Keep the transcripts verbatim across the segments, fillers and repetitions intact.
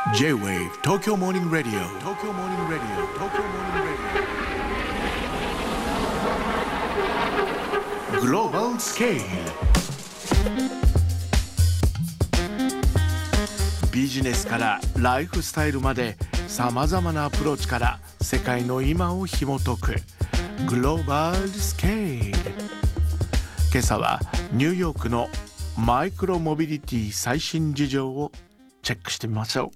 J-Wave Tokyo Morning Radio Tokyo Morning Radio Tokyo Morning Radio Global Scale ビジネスからライフスタイルまでさまざまなアプローチから世界の今を紐解くグローバルスケール。今朝はニューヨークのマイクロモビリティ最新事情をチェックしてみましょう。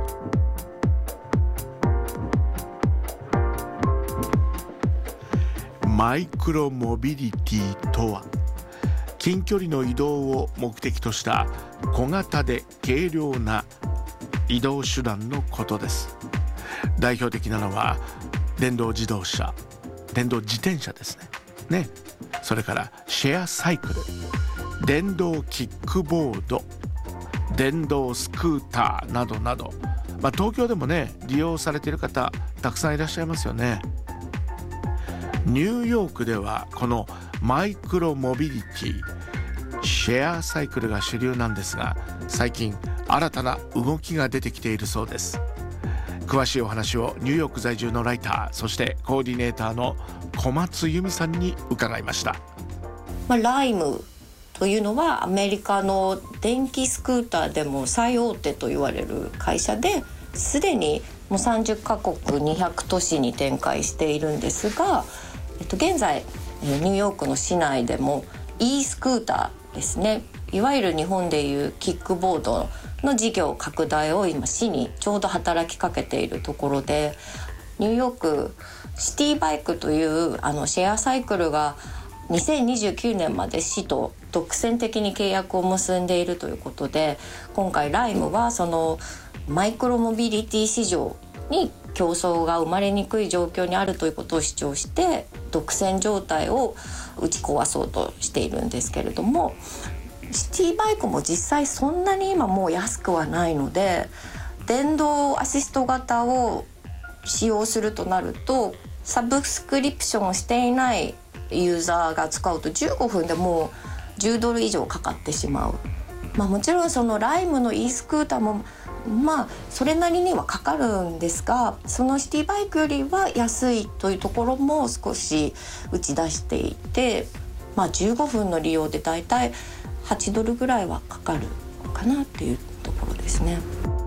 マイクロモビリティとは、近距離の移動を目的とした小型で軽量な移動手段のことです。代表的なのは電動自動車、電動自転車ですね。ね、それからシェアサイクル、電動キックボード、電動スクーターなどなど、まあ、東京でもね利用されている方たくさんいらっしゃいますよね。ニューヨークではこのマイクロモビリティ、シェアサイクルが主流なんですが、最近新たな動きが出てきているそうです。詳しいお話をニューヨーク在住のライター、そしてコーディネーターの小松由美さんに伺いました。 まあ、ライムというのはアメリカの電気スクーターでも最大手と言われる会社で、すでにもうさんじゅっかこくにひゃく都市に展開しているんですが、えっと、現在ニューヨークの市内でも e スクーターですね、いわゆる日本でいうキックボードの事業拡大を今市にちょうど働きかけているところで、ニューヨークシティバイクというあのシェアサイクルがにせんにじゅうきゅうねんまで市と独占的に契約を結んでいるということで、今回ライムはそのマイクロモビリティ市場に競争が生まれにくい状況にあるということを主張して、独占状態を打ち壊そうとしているんですけれども、シティバイクも実際そんなに今もう安くはないので、電動アシスト型を使用するとなると、サブスクリプションをしていないユーザーが使うとじゅうごふんでもうじゅうドル以上かかってしまう。まあ、もちろんそのライムの e スクーターもまあそれなりにはかかるんですが、そのシティバイクよりは安いというところも少し打ち出していて、まあ、じゅうごふんの利用でだいたいはちドルぐらいはかかるかなっていうところですね。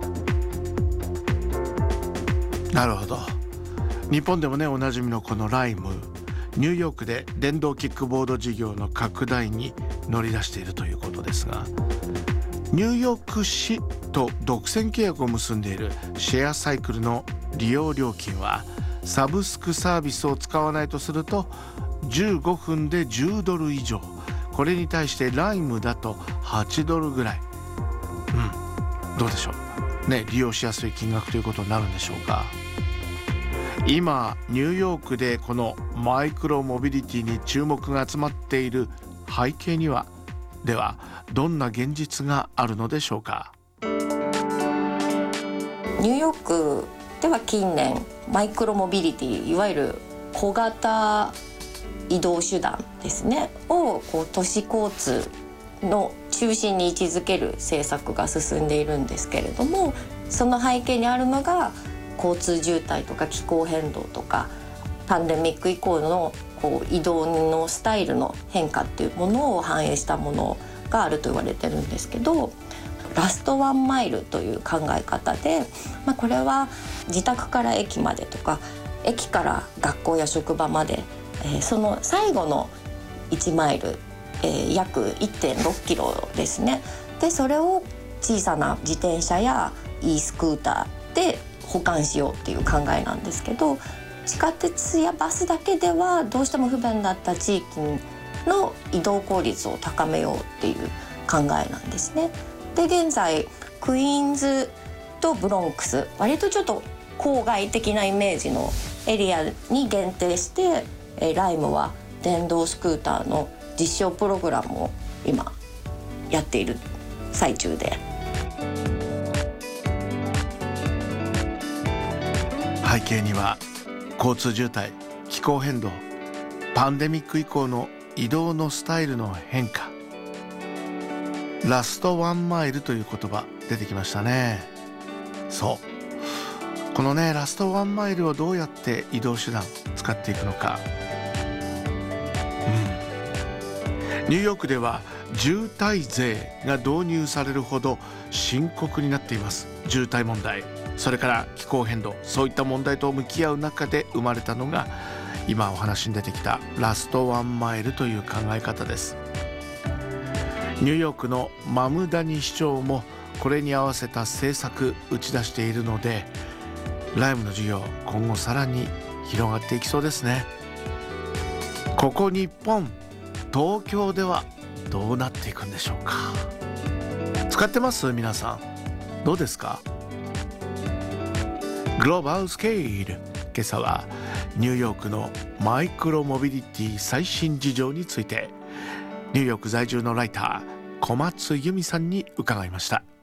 なるほど。日本でもねおなじみのこのライム、ニューヨークで電動キックボード事業の拡大に乗り出しているということですが、ニューヨーク市と独占契約を結んでいるシェアサイクルの利用料金は、サブスクサービスを使わないとするとじゅうごふんでじゅうドル以上、これに対してライムだとはちドルぐらい。うん、どうでしょうね、利用しやすい金額ということになるんでしょうか。今ニューヨークでこのマイクロモビリティに注目が集まっている背景には、ではどんな現実があるのでしょうか。 ニューヨークでは近年マイクロモビリティ、いわゆる小型移動手段ですねをこう都市交通の中心に位置づける政策が進んでいるんですけれども、その背景にあるのが交通渋滞とか気候変動とかパンデミック以降のこう移動のスタイルの変化っていうものを反映したものがあると言われてるんですけど、ラストワンマイルという考え方で、まあ、これは自宅から駅までとか駅から学校や職場まで、えー、その最後のいちマイル、えー、約 いってんろっキロですね。でそれを小さな自転車や e スクーターで補完しようっていう考えなんですけど、地下鉄やバスだけではどうしても不便だった地域の移動効率を高めようっていう考えなんですね。で現在クイーンズとブロンクス、割とちょっと郊外的なイメージのエリアに限定して、えライムは電動スクーターの実証プログラムを今やっている最中で、 背景には交通渋滞、気候変動、パンデミック以降の移動のスタイルの変化、ラストワンマイルという言葉出てきましたね。 そうこのねラストワンマイルをどうやって移動手段使っていくのか、うん、ニューヨークでは渋滞税が導入されるほど深刻になっています。渋滞問題、それから気候変動、そういった問題と向き合う中で生まれたのが今お話に出てきたラストワンマイルという考え方です。ニューヨークのマムダニ市長もこれに合わせた政策打ち出しているので、ライムの授業今後さらに広がっていきそうですね。ここ日本、東京ではどうなっていくんでしょうか。使ってます皆さん、どうですか。グローバルスケール、今朝はニューヨークのマイクロモビリティ最新事情についてニューヨーク在住のライター小松由美さんに伺いました。